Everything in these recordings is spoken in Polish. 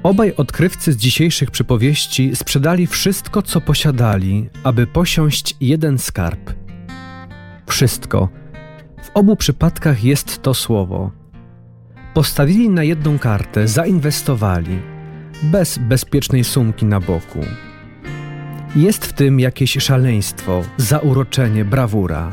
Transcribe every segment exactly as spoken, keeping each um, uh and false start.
Obaj odkrywcy z dzisiejszych przypowieści sprzedali wszystko, co posiadali, aby posiąść jeden skarb. Wszystko. W obu przypadkach jest to słowo. Postawili na jedną kartę, zainwestowali, bez bezpiecznej sumki na boku. Jest w tym jakieś szaleństwo, zauroczenie, brawura.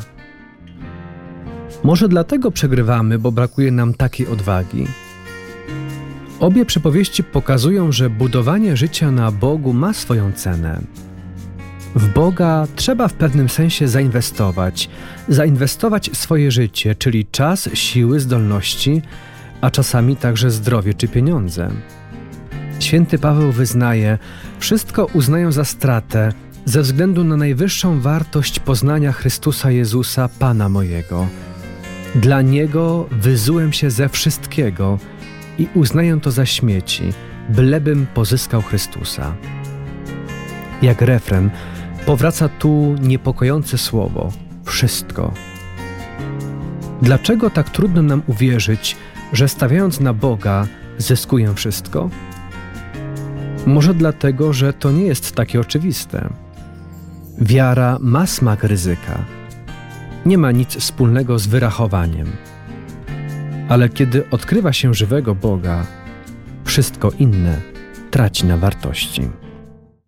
Może dlatego przegrywamy, bo brakuje nam takiej odwagi. Obie przypowieści pokazują, że budowanie życia na Bogu ma swoją cenę. W Boga trzeba w pewnym sensie zainwestować, zainwestować swoje życie, czyli czas, siły, zdolności, a czasami także zdrowie czy pieniądze. Święty Paweł wyznaje, wszystko uznają za stratę ze względu na najwyższą wartość poznania Chrystusa Jezusa, Pana mojego. Dla Niego wyzułem się ze wszystkiego i uznaję to za śmieci, bylebym pozyskał Chrystusa. Jak refren, powraca tu niepokojące słowo – wszystko. Dlaczego tak trudno nam uwierzyć, że stawiając na Boga zyskuję wszystko? Może dlatego, że to nie jest takie oczywiste. Wiara ma smak ryzyka. Nie ma nic wspólnego z wyrachowaniem. Ale kiedy odkrywa się żywego Boga, wszystko inne traci na wartości.